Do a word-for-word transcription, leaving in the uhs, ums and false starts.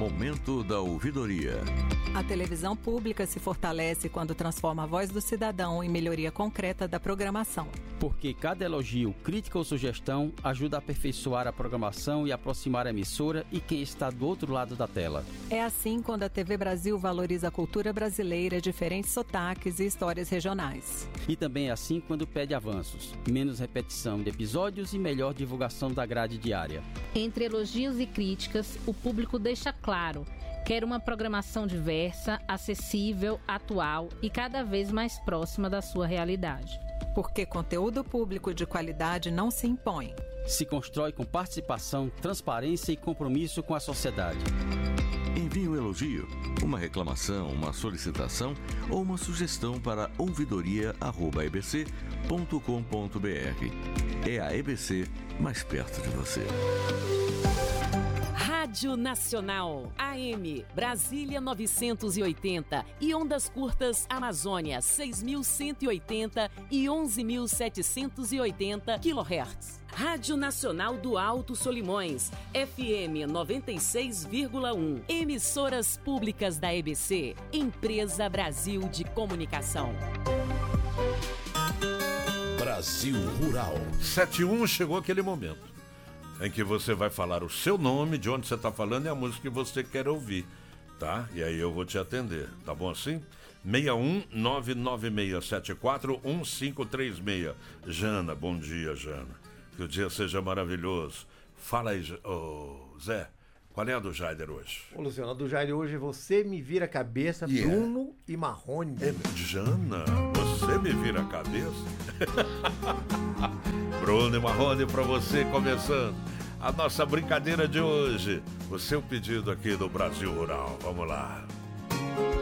Momento da ouvidoria. A televisão pública se fortalece quando transforma a voz do cidadão em melhoria concreta da programação. Porque cada elogio, crítica ou sugestão ajuda a aperfeiçoar a programação e aproximar a emissora e quem está do outro lado da tela. É assim quando a T V Brasil valoriza a cultura brasileira, diferentes sotaques e histórias regionais. E também é assim quando pede avanços, menos repetição de episódios e melhor divulgação da grade diária. Entre elogios e críticas, o público deixa claro: quer uma programação diversa, acessível, atual e cada vez mais próxima da sua realidade. Porque conteúdo público de qualidade não se impõe. Se constrói com participação, transparência e compromisso com a sociedade. Envie um elogio, uma reclamação, uma solicitação ou uma sugestão para ouvidoria arroba e b c ponto com ponto b r. É a E B C mais perto de você. Rádio Nacional, A M, Brasília novecentos e oitenta e ondas curtas Amazônia seis mil cento e oitenta e onze mil setecentos e oitenta quilohertz. Rádio Nacional do Alto Solimões, F M noventa e seis vírgula um. Emissoras públicas da E B C, Empresa Brasil de Comunicação. Brasil Rural. sete e um chegou aquele momento em que você vai falar o seu nome, de onde você está falando e a música que você quer ouvir, tá? E aí eu vou te atender, tá bom assim? seis um nove nove seis sete quatro um cinco três seis. Jana, bom dia, Jana. Que o dia seja maravilhoso. Fala aí, oh, Zé, qual é a do Jaider hoje? Ô, Luciano, a do Jaider hoje é Você Me Vira a Cabeça, yeah. Bruno e Marrone. É, Jana, você me vira a cabeça? Bruno e Marrone pra você, começando a nossa brincadeira de hoje. O seu pedido aqui do Brasil Rural. Vamos lá.